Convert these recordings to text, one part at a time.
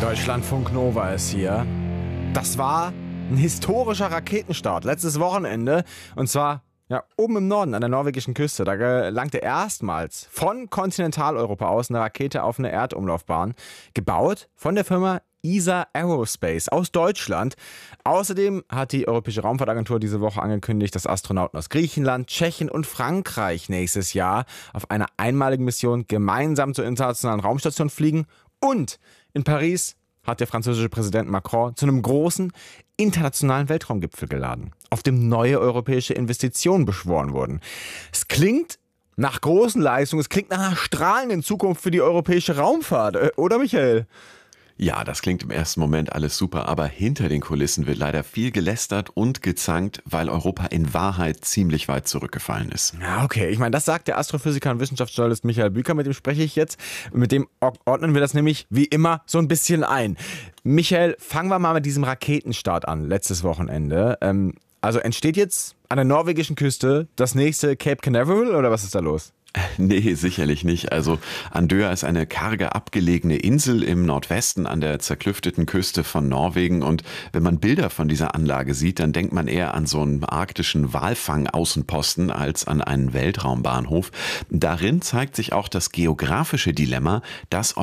Deutschlandfunk Nova ist hier. Das war ein historischer Raketenstart letztes Wochenende. Und zwar oben im Norden an der norwegischen Küste. Da gelangte erstmals von Kontinentaleuropa aus eine Rakete auf eine Erdumlaufbahn. Gebaut von der Firma ESA Aerospace aus Deutschland. Außerdem hat die Europäische Raumfahrtagentur diese Woche angekündigt, dass Astronauten aus Griechenland, Tschechien und Frankreich nächstes Jahr auf einer einmaligen Mission gemeinsam zur internationalen Raumstation fliegen. Und in Paris hat der französische Präsident Macron zu einem großen internationalen Weltraumgipfel geladen, auf dem neue europäische Investitionen beschworen wurden. Es klingt nach großen Leistungen, es klingt nach einer strahlenden Zukunft für die europäische Raumfahrt, oder Michael? Ja, das klingt im ersten Moment alles super, aber hinter den Kulissen wird leider viel gelästert und gezankt, weil Europa in Wahrheit ziemlich weit zurückgefallen ist. Ja, okay. Ich meine, das sagt der Astrophysiker und Wissenschaftsjournalist Michael Büker, mit dem spreche ich jetzt. Mit dem ordnen wir das nämlich wie immer so ein bisschen ein. Michael, fangen wir mal mit diesem Raketenstart an, letztes Wochenende. Also entsteht jetzt an der norwegischen Küste das nächste Cape Canaveral oder was ist da los? Nee, sicherlich nicht. Also Andøya ist eine karge abgelegene Insel im Nordwesten an der zerklüfteten Küste von Norwegen. Und wenn man Bilder von dieser Anlage sieht, dann denkt man eher an so einen arktischen Walfang-Außenposten als an einen Weltraumbahnhof. Darin zeigt sich auch das geografische Dilemma, das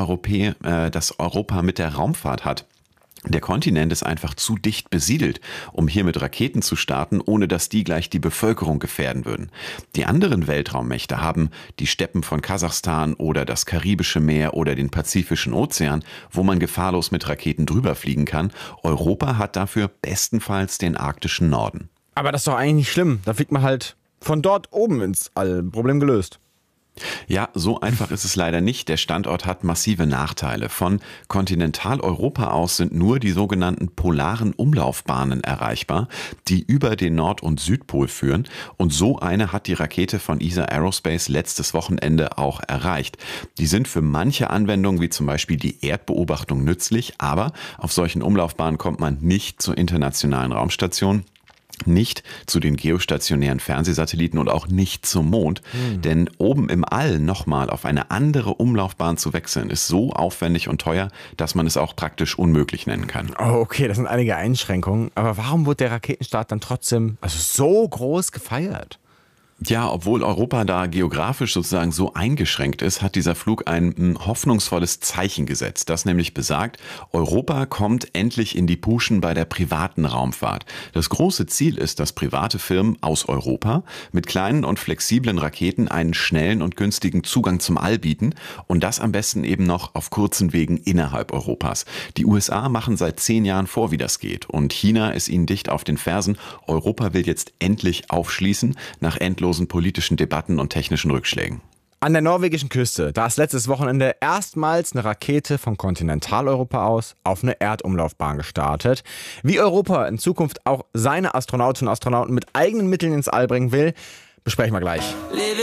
Europa mit der Raumfahrt hat. Der Kontinent ist einfach zu dicht besiedelt, um hier mit Raketen zu starten, ohne dass die gleich die Bevölkerung gefährden würden. Die anderen Weltraummächte haben die Steppen von Kasachstan oder das Karibische Meer oder den Pazifischen Ozean, wo man gefahrlos mit Raketen drüber fliegen kann. Europa hat dafür bestenfalls den arktischen Norden. Aber das ist doch eigentlich nicht schlimm. Da fliegt man halt von dort oben ins All. Problem gelöst. Ja, so einfach ist es leider nicht. Der Standort hat massive Nachteile. Von Kontinentaleuropa aus sind nur die sogenannten polaren Umlaufbahnen erreichbar, die über den Nord- und Südpol führen. Und so eine hat die Rakete von ESA Aerospace letztes Wochenende auch erreicht. Die sind für manche Anwendungen, wie zum Beispiel die Erdbeobachtung, nützlich, aber auf solchen Umlaufbahnen kommt man nicht zur internationalen Raumstation, nicht zu den geostationären Fernsehsatelliten und auch nicht zum Mond. Denn oben im All nochmal auf eine andere Umlaufbahn zu wechseln, ist so aufwendig und teuer, dass man es auch praktisch unmöglich nennen kann. Oh, okay, das sind einige Einschränkungen. Aber warum wurde der Raketenstart dann trotzdem so groß gefeiert? Ja, obwohl Europa da geografisch sozusagen so eingeschränkt ist, hat dieser Flug ein hoffnungsvolles Zeichen gesetzt, das nämlich besagt, Europa kommt endlich in die Puschen bei der privaten Raumfahrt. Das große Ziel ist, dass private Firmen aus Europa mit kleinen und flexiblen Raketen einen schnellen und günstigen Zugang zum All bieten und das am besten eben noch auf kurzen Wegen innerhalb Europas. Die USA machen seit 10 Jahren vor, wie das geht und China ist ihnen dicht auf den Fersen. Europa will jetzt endlich aufschließen nach endlosen politischen Debatten und technischen Rückschlägen. An der norwegischen Küste, da ist letztes Wochenende erstmals eine Rakete von Kontinentaleuropa aus auf eine Erdumlaufbahn gestartet. Wie Europa in Zukunft auch seine Astronautinnen und Astronauten mit eigenen Mitteln ins All bringen will, besprechen wir gleich.